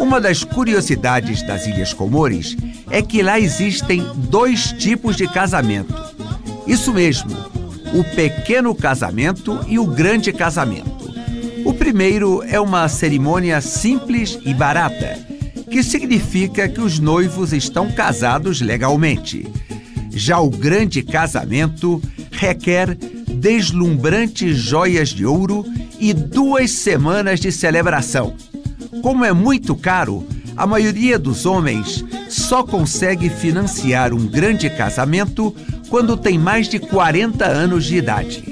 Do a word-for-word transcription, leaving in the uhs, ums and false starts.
Uma das curiosidades das Ilhas Comores é que lá existem dois tipos de casamento. Isso mesmo, o pequeno casamento e o grande casamento. O primeiro é uma cerimônia simples e barata, que significa que os noivos estão casados legalmente. Já o grande casamento requer deslumbrantes joias de ouro e duas semanas de celebração. Como é muito caro, a maioria dos homens só consegue financiar um grande casamento quando tem mais de quarenta anos de idade.